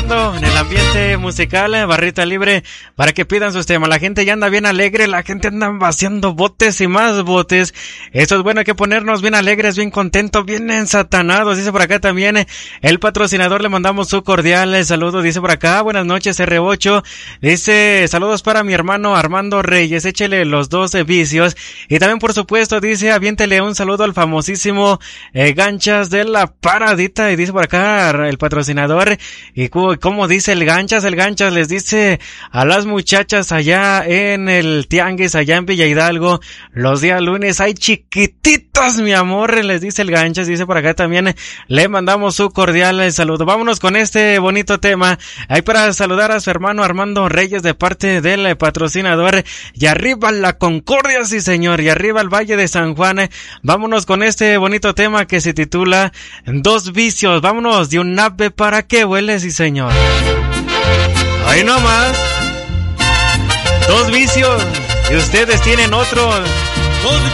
escuchando en el ambiente musical, barrita libre, para que pidan sus temas. La gente ya anda bien alegre, la gente anda vaciando botes y más botes. Eso es bueno, hay que ponernos bien alegres, bien contentos, bien ensatanados. Dice por acá también el patrocinador, le mandamos su cordial saludo. Dice por acá, buenas noches R8. Dice, saludos para mi hermano Armando Reyes, échele los 12 vicios. Y también por supuesto dice, aviéntele un saludo al famosísimo Ganchas de la Paradita. Y dice por acá el patrocinador, y como dice el Ganchas les dice a las muchachas allá en el tianguis, allá en Villa Hidalgo, los días lunes hay chiquititas, mi amor, les dice el Ganchas. Dice por acá también, le mandamos su cordial saludo. Vámonos con este bonito tema, ahí para saludar a su hermano Armando Reyes de parte del patrocinador. Y arriba la Concordia, sí señor, y arriba el Valle de San Juan. Vámonos con este bonito tema que se titula Dos Vicios. Vámonos de un ave para que huele, sí señor. Ahí nomás. Dos vicios y ustedes tienen otros. Dos